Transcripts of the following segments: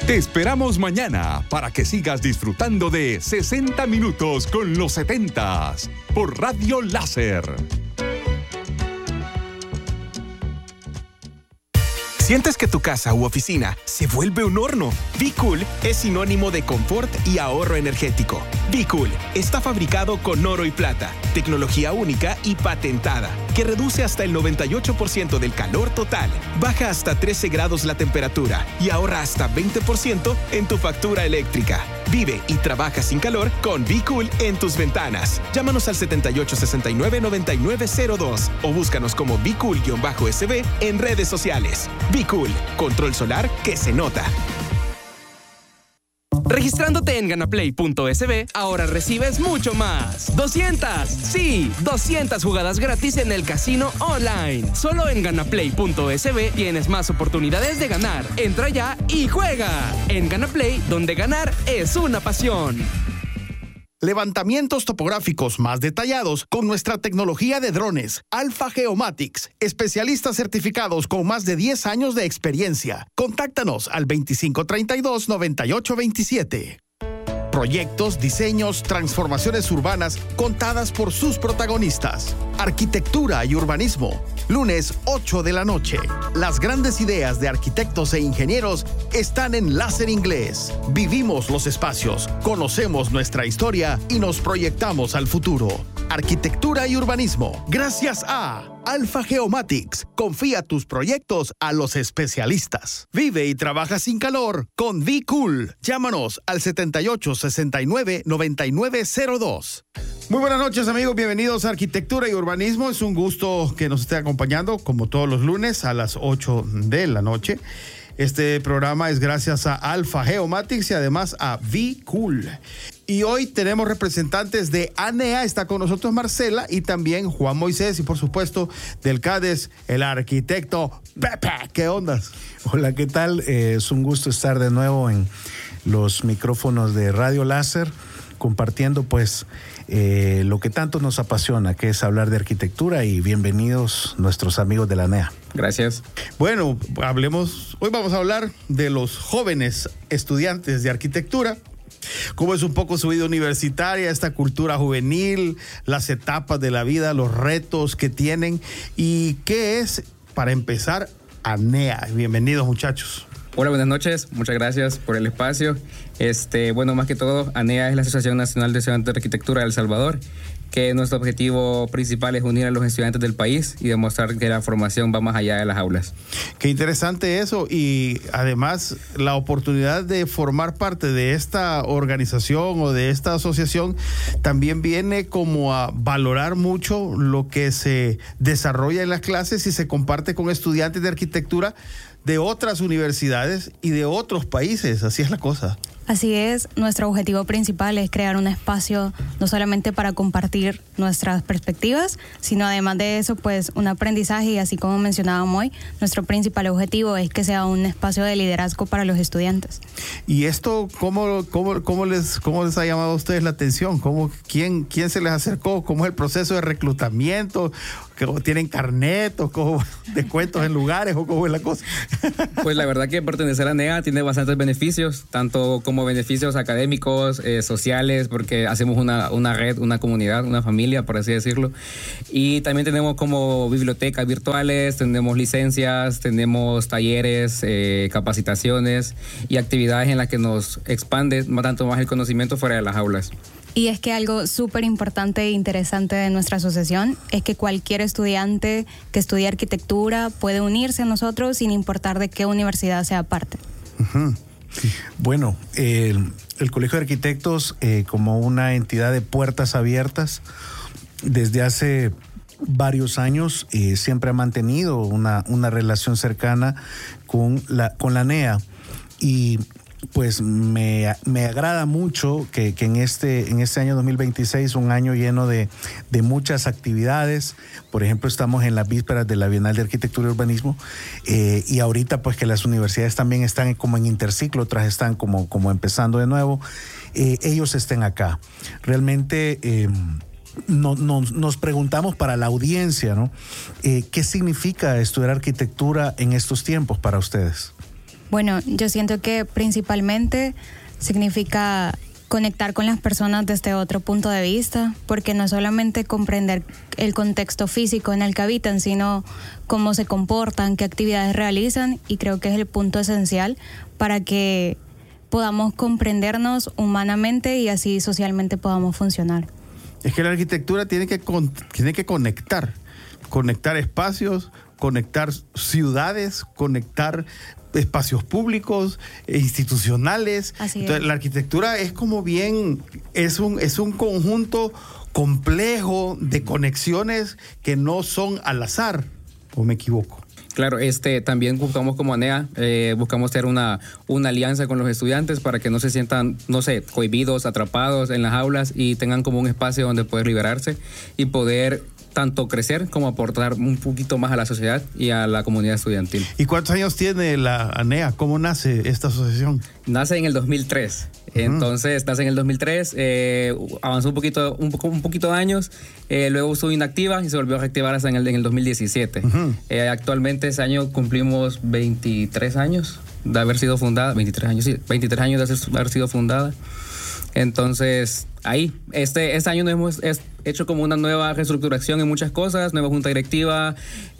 Te esperamos mañana para que sigas disfrutando de 60 minutos con los 70s por Radio Láser. ¿Sientes que tu casa u oficina se vuelve un horno? Be Cool es sinónimo de confort y ahorro energético. Be Cool está fabricado con oro y plata, tecnología única y patentada, que reduce hasta el 98% del calor total, baja hasta 13 grados la temperatura y ahorra hasta 20% en tu factura eléctrica. Vive y trabaja sin calor con Be Cool en tus ventanas. Llámanos al 7869-9902 o búscanos como Be Cool-SB en redes sociales. Be Cool, control solar que se nota. Registrándote en ganaplay.sb, ahora recibes mucho más. 200 jugadas gratis en el casino online. Solo en ganaplay.sb tienes más oportunidades de ganar. Entra ya y juega. En Ganaplay, donde ganar es una pasión. Levantamientos topográficos más detallados con nuestra tecnología de drones. Alpha Geomatics, especialistas certificados con más de 10 años de experiencia. Contáctanos al 2532-9827. Proyectos, diseños, transformaciones urbanas contadas por sus protagonistas. Arquitectura y urbanismo. Lunes 8 de la noche. Las grandes ideas de arquitectos e ingenieros están en Láser Inglés. Vivimos los espacios, conocemos nuestra historia y nos proyectamos al futuro. Arquitectura y urbanismo. Gracias a Alpha Geomatics. Confía tus proyectos a los especialistas. Vive y trabaja sin calor con Be Cool. Llámanos al 7869-9902. Muy buenas noches, amigos. Bienvenidos a Arquitectura y Urbanismo. Es un gusto que nos esté acompañando, como todos los lunes, a las 8 de la noche. Este programa es gracias a Alpha Geomatics y además a Be Cool. Y hoy tenemos representantes de ANEA, está con nosotros Marcela y también Juan Moisés y por supuesto del CADES, el arquitecto Pepe. ¿Qué ondas? Hola, ¿qué tal? Es un gusto estar de nuevo en los micrófonos de Radio Láser compartiendo pues lo que tanto nos apasiona, que es hablar de arquitectura, y bienvenidos nuestros amigos de la ANEA. Gracias. Bueno, hoy vamos a hablar de los jóvenes estudiantes de arquitectura. Cómo es un poco su vida universitaria, esta cultura juvenil, las etapas de la vida, los retos que tienen y qué es, para empezar, ANEA. Bienvenidos, muchachos. Hola, buenas noches. Muchas gracias por el espacio. Bueno, más que todo, ANEA es la Asociación Nacional de Estudiantes de Arquitectura de El Salvador, que nuestro objetivo principal es unir a los estudiantes del país y demostrar que la formación va más allá de las aulas. Qué interesante eso, y además la oportunidad de formar parte de esta organización o de esta asociación también viene como a valorar mucho lo que se desarrolla en las clases y se comparte con estudiantes de arquitectura de otras universidades y de otros países. Así es la cosa. Así es, nuestro objetivo principal es crear un espacio no solamente para compartir nuestras perspectivas, sino además de eso, pues un aprendizaje, y así como mencionábamos hoy, nuestro principal objetivo es que sea un espacio de liderazgo para los estudiantes. ¿Y esto cómo les ha llamado a ustedes la atención? ¿Quién se les acercó? ¿Cómo es el proceso de reclutamiento? ¿Tienen carnet o cómo, descuentos en lugares o cómo es la cosa? Pues la verdad que pertenecer a ANEA tiene bastantes beneficios, tanto como beneficios académicos, sociales, porque hacemos una red, una comunidad, una familia, por así decirlo. Y también tenemos como bibliotecas virtuales, tenemos licencias, tenemos talleres, capacitaciones y actividades en las que nos expande tanto más el conocimiento fuera de las aulas. Y es que algo súper importante e interesante de nuestra asociación es que cualquier estudiante que estudie arquitectura puede unirse a nosotros sin importar de qué universidad sea parte. Uh-huh. Bueno, el Colegio de Arquitectos como una entidad de puertas abiertas desde hace varios años siempre ha mantenido una relación cercana con la ANEA, y pues me agrada mucho que en este año 2026, un año lleno de muchas actividades. Por ejemplo, estamos en las vísperas de la Bienal de Arquitectura y Urbanismo, y ahorita pues que las universidades también están como en interciclo, otras están como empezando de nuevo, ellos estén acá. Realmente nos preguntamos para la audiencia, ¿no? ¿Qué significa estudiar arquitectura en estos tiempos para ustedes? Bueno, yo siento que principalmente significa conectar con las personas desde otro punto de vista, porque no solamente comprender el contexto físico en el que habitan, sino cómo se comportan, qué actividades realizan, y creo que es el punto esencial para que podamos comprendernos humanamente y así socialmente podamos funcionar. Es que la arquitectura tiene que conectar espacios, conectar ciudades, conectar espacios públicos, institucionales. Así Entonces, es. la arquitectura es como bien, es un conjunto complejo de conexiones que no son al azar, ¿o me equivoco? Claro, también buscamos como ANEA, buscamos hacer una alianza con los estudiantes para que no se sientan, no sé, cohibidos, atrapados en las aulas y tengan como un espacio donde poder liberarse y poder tanto crecer como aportar un poquito más a la sociedad y a la comunidad estudiantil. ¿Y cuántos años tiene la ANEA? ¿Cómo nace esta asociación? Nace en el 2003. Entonces, nace en el 2003, avanzó un poquito de años, luego estuvo inactiva y se volvió a reactivar hasta en el 2017. Actualmente ese año cumplimos 23 años de haber sido fundada, 23 años de haber sido fundada. Entonces, ahí, este año nos hemos hecho como una nueva reestructuración en muchas cosas, nueva junta directiva,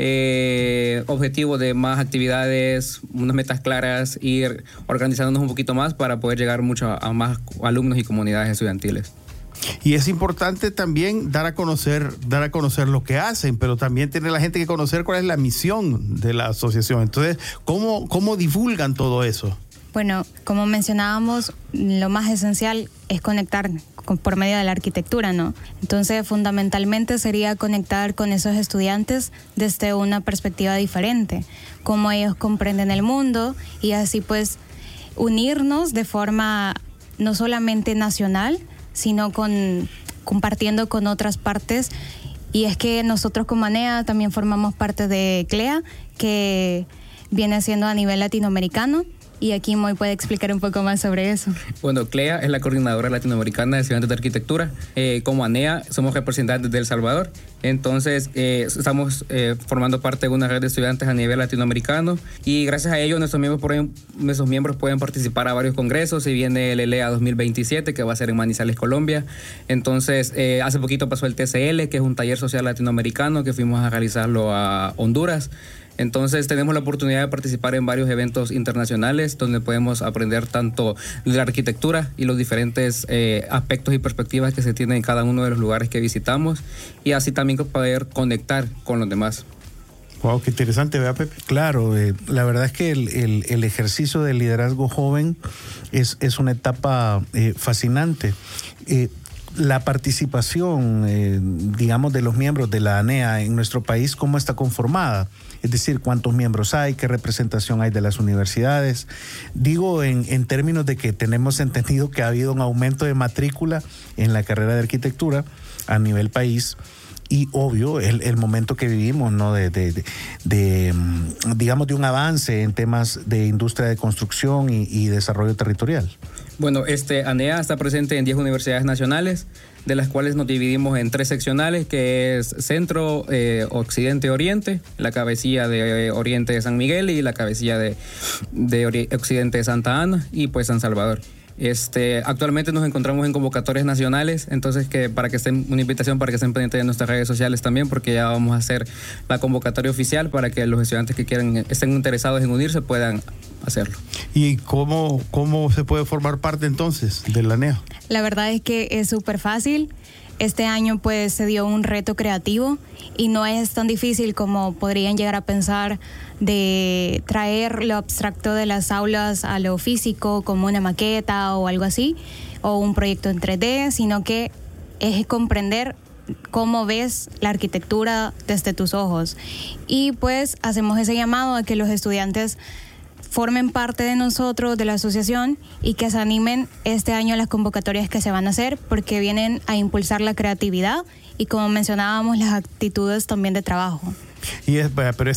objetivo de más actividades, unas metas claras, ir organizándonos un poquito más para poder llegar mucho a más alumnos y comunidades estudiantiles. Y es importante también dar a conocer lo que hacen, pero también tiene la gente que conocer cuál es la misión de la asociación. Entonces, ¿cómo divulgan todo eso? Bueno, como mencionábamos, lo más esencial es conectar por medio de la arquitectura, ¿no? Entonces, fundamentalmente sería conectar con esos estudiantes desde una perspectiva diferente, cómo ellos comprenden el mundo y así pues unirnos de forma no solamente nacional, sino compartiendo con otras partes. Y es que nosotros como ANEA también formamos parte de CLEA, que viene siendo a nivel latinoamericano. Y aquí Moy puede explicar un poco más sobre eso. Bueno, CLEA es la coordinadora latinoamericana de estudiantes de arquitectura. Como ANEA somos representantes de El Salvador. Entonces estamos formando parte de una red de estudiantes a nivel latinoamericano y gracias a ello nuestros miembros pueden participar a varios congresos. Y viene el ELEA 2027 que va a ser en Manizales, Colombia. Entonces hace poquito pasó el TCL, que es un taller social latinoamericano que fuimos a realizarlo a Honduras. Entonces tenemos la oportunidad de participar en varios eventos internacionales donde podemos aprender tanto de la arquitectura y los diferentes aspectos y perspectivas que se tienen en cada uno de los lugares que visitamos y así también poder conectar con los demás. Wow, qué interesante, ¿verdad, Pepe? Claro, la verdad es que el ejercicio del liderazgo joven es una etapa fascinante. La participación, digamos, de los miembros de la ANEA en nuestro país, ¿cómo está conformada? Es decir, ¿cuántos miembros hay? ¿Qué representación hay de las universidades? Digo en términos de que tenemos entendido que ha habido un aumento de matrícula en la carrera de arquitectura a nivel país. Y obvio, el momento que vivimos, ¿no? Digamos, de un avance en temas de industria de construcción y desarrollo territorial. Bueno, ANEA está presente en 10 universidades nacionales, de las cuales nos dividimos en 3 seccionales, que es Centro, Occidente, Oriente, la cabecilla de Oriente de San Miguel y la cabecilla de Occidente de Santa Ana y pues San Salvador. Actualmente nos encontramos en convocatorias nacionales, entonces una invitación para que estén pendientes de nuestras redes sociales también, porque ya vamos a hacer la convocatoria oficial para que los estudiantes que estén interesados en unirse puedan hacerlo. ¿Y cómo se puede formar parte entonces de la ANEA? La verdad es que es súper fácil. Este año pues se dio un reto creativo y no es tan difícil como podrían llegar a pensar de traer lo abstracto de las aulas a lo físico como una maqueta o algo así o un proyecto en 3D, sino que es comprender cómo ves la arquitectura desde tus ojos. Y pues hacemos ese llamado a que los estudiantes formen parte de nosotros, de la asociación, y que se animen este año a las convocatorias que se van a hacer, porque vienen a impulsar la creatividad y, como mencionábamos, las actitudes también de trabajo. Pero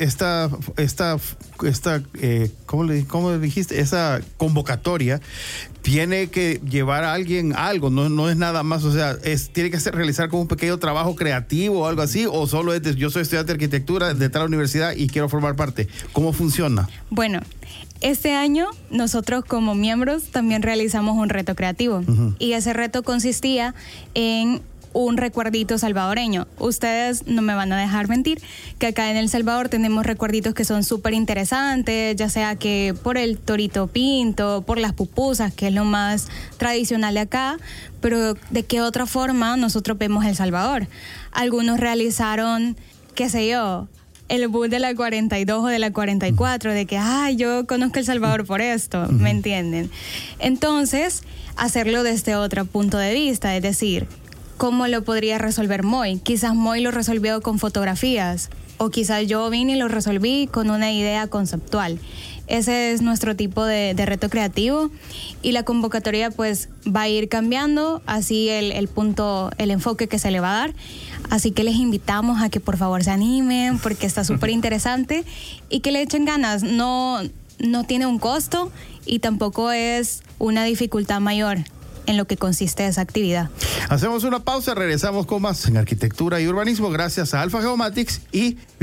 ¿cómo dijiste? Esa convocatoria tiene que llevar a alguien a algo, no es nada más, o sea, tiene que realizar como un pequeño trabajo creativo o algo así, o solo es yo soy estudiante de arquitectura de tal universidad y quiero formar parte. ¿Cómo funciona? Bueno, este año nosotros como miembros también realizamos un reto creativo y ese reto consistía en un recuerdito salvadoreño. Ustedes no me van a dejar mentir que acá en El Salvador tenemos recuerditos que son súper interesantes, ya sea que por el torito pinto, por las pupusas, que es lo más tradicional de acá, pero ¿de qué otra forma nosotros vemos El Salvador? Algunos realizaron, qué sé yo, el bus de la 42 o de la 44, de que, yo conozco El Salvador por esto, ¿me entienden? Entonces, hacerlo desde otro punto de vista, es decir, ¿cómo lo podría resolver Moy? Quizás Moy lo resolvió con fotografías, o quizás yo vine y lo resolví con una idea conceptual. Ese es nuestro tipo de reto creativo y la convocatoria pues va a ir cambiando, así el enfoque que se le va a dar. Así que les invitamos a que por favor se animen porque está súper interesante y que le echen ganas. No tiene un costo y tampoco es una dificultad mayor en lo que consiste esa actividad. Hacemos una pausa, regresamos con más en arquitectura y urbanismo gracias a Alpha Geomatics y